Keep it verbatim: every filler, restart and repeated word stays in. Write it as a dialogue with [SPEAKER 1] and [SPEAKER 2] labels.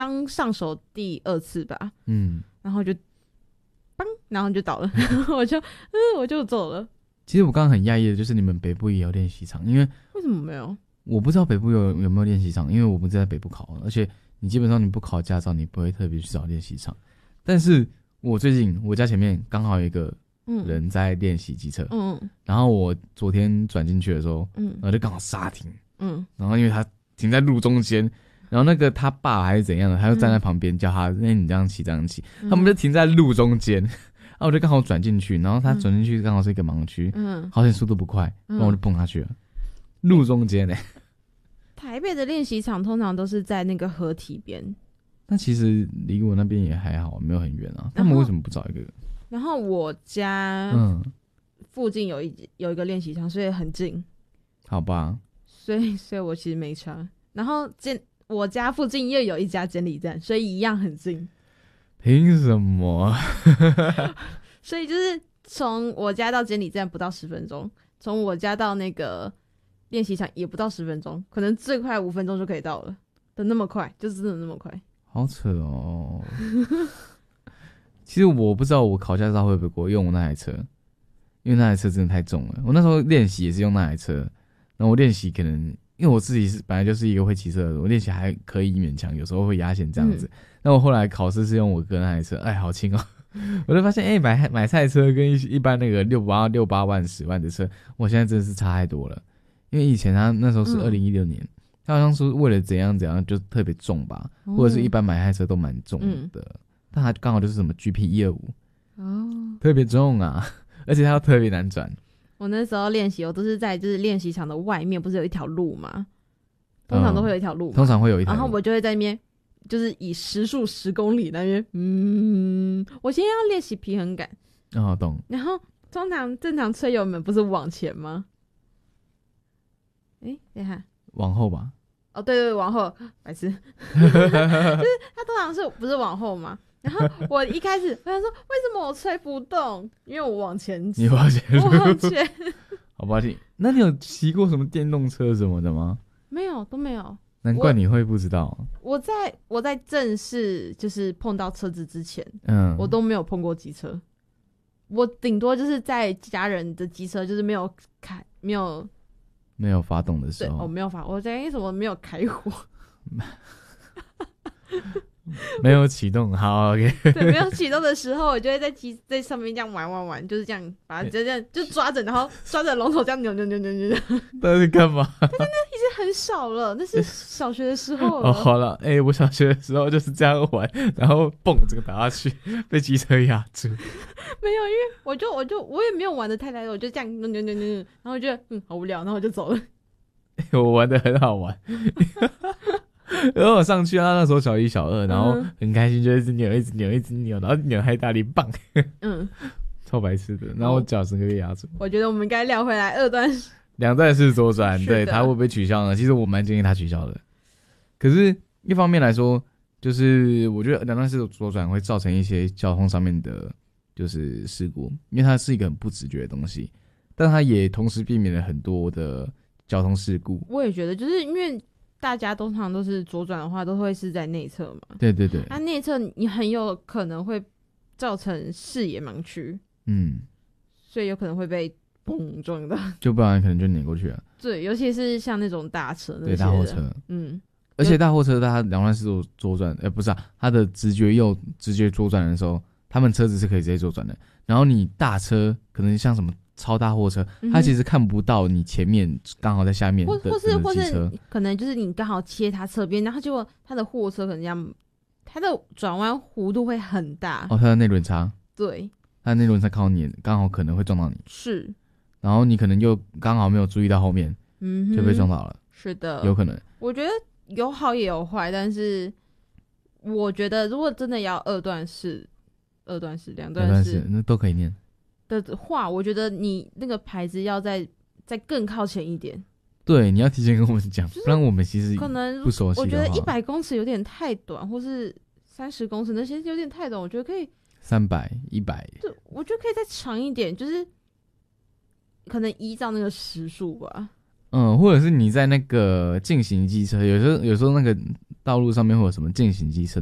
[SPEAKER 1] 刚上手第二次吧，
[SPEAKER 2] 嗯，
[SPEAKER 1] 然后就邦，然后就倒了，我就嗯我就走了。
[SPEAKER 2] 其实我刚刚很讶异的就是你们北部也有练习场，因为
[SPEAKER 1] 为什么没有？
[SPEAKER 2] 我不知道北部有有没有练习场，因为我不是在北部考，而且你基本上你不考驾照，你不会特别去找练习场。但是我最近我家前面刚好有一个人在练习机车，嗯，然后我昨天转进去的时候，嗯，然后就刚好刹停，嗯，然后因为他停在路中间，然后那个他爸还是怎样的，他就站在旁边叫他，那、嗯、你这样骑这样骑，他们就停在路中间，然后我就刚好转进去，然后他转进去刚好是一个盲区，嗯，好险速度不快，然后我就蹦下去了，路中间呢、欸。
[SPEAKER 1] 台北的练习场通常都是在那个河堤边，
[SPEAKER 2] 那其实离我那边也还好，没有很远啊。他们为什么不找一个？
[SPEAKER 1] 然后我家嗯附近有一有一个练习场，所以很近。
[SPEAKER 2] 好吧。
[SPEAKER 1] 所以所以我其实没差。然后监我家附近又有一家监理站，所以一样很近。
[SPEAKER 2] 凭什么？
[SPEAKER 1] 所以就是从我家到监理站不到十分钟，从我家到那个练习场也不到十分钟，可能最快五分钟就可以到了的那么快，就是真的那么快。
[SPEAKER 2] 好扯哦。其实我不知道我考驾照会不会过，用我那台车，因为那台车真的太重了。我那时候练习也是用那台车，然后我练习可能因为我自己是本来就是一个会骑车的人，我练习还可以勉强，有时候会压线这样子。那、嗯、我后来考试是用我哥那台车，哎，好轻哦。我就发现，哎、欸，买买菜车跟一一般那个六八六八万十万的车，我现在真的是差太多了。因为以前他那时候是二零一六年、嗯，他好像是为了怎样怎样就特别重吧、嗯，或者是一般买菜车都蛮重的。嗯，但他刚好就是什么 G P 一二五，哦，特别重啊，而且它又特别难转。
[SPEAKER 1] 我那时候练习，我都是在就是练习场的外面，不是有一条路吗？通常都会有一条路、嗯，
[SPEAKER 2] 通常会有一条路。
[SPEAKER 1] 然后我就会在那边，就是以时速十公里那边，嗯，我先要练习平衡感。
[SPEAKER 2] 哦，懂。
[SPEAKER 1] 然后通常正常车友们不是往前吗？哎，等一下，
[SPEAKER 2] 往后吧。
[SPEAKER 1] 哦，对对，往后，白痴。就是他通常是不是往后吗？然后我一开始我想说，为什么我吹不动？因为我往前骑，
[SPEAKER 2] 你往前，
[SPEAKER 1] 我往前。
[SPEAKER 2] 好吧，那你有骑过什么电动车什么的吗？
[SPEAKER 1] 没有，都没有。
[SPEAKER 2] 难怪你会不知道。
[SPEAKER 1] 我, 我在我在正式就是碰到车子之前，嗯，我都没有碰过机车。我顶多就是在家人的机车，就是没有开，没有
[SPEAKER 2] 没有发动的时候，
[SPEAKER 1] 对，我、哦、没有发，我在为什么没有开火？
[SPEAKER 2] 没有启动，好 ，OK。
[SPEAKER 1] 对，没有启动的时候，我就会在机在上面这样玩玩玩，就是这样把它这样就抓着，然后抓着龙头这样扭扭扭扭扭。
[SPEAKER 2] 那是干嘛？
[SPEAKER 1] 但是那已经很少了，那是小学的时候了。
[SPEAKER 2] 哦，好了，哎、欸，我小学的时候就是这样玩，然后蹦这个打下去，被机车压住。
[SPEAKER 1] 没有，因为我就我就我也没有玩的太来了，我就这样扭扭扭扭，然后我觉得嗯好无聊，然后我就走了。
[SPEAKER 2] 欸、我玩的很好玩。然后我上去啊，那时候小一小二，然后很开心，就一直扭一直扭一直扭，然后扭太大力，棒，嗯，超白痴的，然后我脚整个被压住。
[SPEAKER 1] 我觉得我们该聊回来二段
[SPEAKER 2] 两段式左转，对，他会不会取消呢？其实我蛮建议他取消的。可是一方面来说，就是我觉得两段式左转会造成一些交通上面的，就是事故，因为它是一个很不直觉的东西，但它也同时避免了很多的交通事故。
[SPEAKER 1] 我也觉得，就是因为大家通常都是左转的话，都会是在内侧嘛。
[SPEAKER 2] 对对对。
[SPEAKER 1] 那、啊、内侧你很有可能会造成视野盲区，嗯，所以有可能会被砰撞到，
[SPEAKER 2] 就不然可能就碾过去了。
[SPEAKER 1] 对，尤其是像那种大车那些的，
[SPEAKER 2] 对，大货车，嗯，而且大货车它两段式左左转，哎、欸，不是啊，它的直觉右直觉左转的时候，他们车子是可以直接左转的。然后你大车可能像什么超大货车，它其实看不到你前面刚好在下面的
[SPEAKER 1] 或或是或
[SPEAKER 2] 是
[SPEAKER 1] 可能就是你刚好切它侧边，然后结果它的货车可能这样，它的转弯弧度会很大。
[SPEAKER 2] 哦，它的内轮差。
[SPEAKER 1] 对，
[SPEAKER 2] 它的内轮差刚好你刚好可能会撞到你。
[SPEAKER 1] 是。
[SPEAKER 2] 然后你可能又刚好没有注意到后面，嗯，就被撞到了。
[SPEAKER 1] 是的，
[SPEAKER 2] 有可能。
[SPEAKER 1] 我觉得有好也有坏，但是我觉得如果真的要二段式、二段式、两段式，
[SPEAKER 2] 那都可以念
[SPEAKER 1] 的话，我觉得你那个牌子要再再更靠前一点。
[SPEAKER 2] 对，你要提前跟我们讲，就是、不然我们其实
[SPEAKER 1] 可能
[SPEAKER 2] 不熟悉。
[SPEAKER 1] 我觉得一百公尺有点太短，或是三十公尺那些有点太短，我觉得可以
[SPEAKER 2] 三百、一百，
[SPEAKER 1] 对，我觉得可以再长一点，就是可能依照那个时速吧。
[SPEAKER 2] 嗯，或者是你在那个进行机车，有时候有时候那个道路上面会有什么进行机车